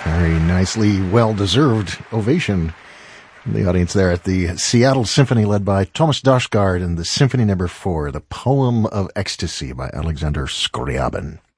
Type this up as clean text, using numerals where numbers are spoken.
Very nicely, well-deserved ovation from the audience there at the Seattle Symphony, led by Thomas Dausgaard and the Symphony No. 4, The Poem of Ecstasy by Alexander Scriabin.